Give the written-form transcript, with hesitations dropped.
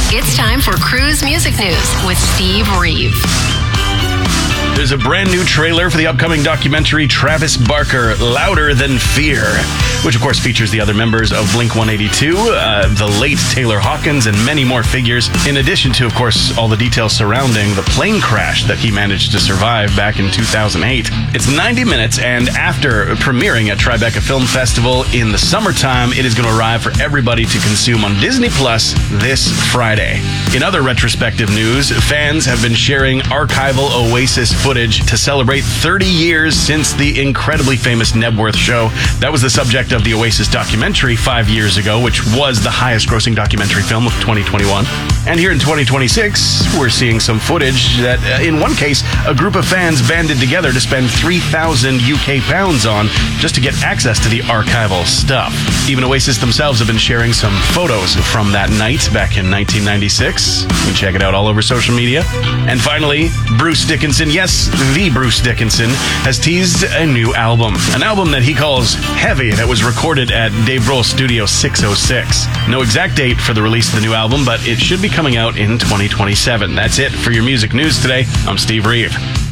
It's time for Cruise Music News with Steve Reeve. There's a brand new trailer for the upcoming documentary Travis Barker, Louder Than Fear, which of course features the other members of Blink-182, the late Taylor Hawkins, and many more figures, in addition to, of course, all the details surrounding the plane crash that he managed to survive back in 2008. It's 90 minutes, and after premiering at Tribeca Film Festival in the summertime, it is going to arrive for everybody to consume on Disney Plus this Friday. In other retrospective news, fans have been sharing archival Oasis footage to celebrate 30 years since the incredibly famous Nebworth show. That was the subject of the Oasis documentary 5 years ago, which was the highest grossing documentary film of 2021. And here in 2026, we're seeing some footage that, in one case, a group of fans banded together to spend 3,000 UK pounds on just to get access to the archival stuff. Even Oasis themselves have been sharing some photos from that night back in 1996. You can check it out all over social media. And finally, Bruce Dickinson, yes, the Bruce Dickinson, has teased a new album. An album that he calls Heavy, that was recorded at Dave Grohl Studio 606. No exact date for the release of the new album, but it should be coming out in 2027. That's it for your music news today. I'm Steve Reeve.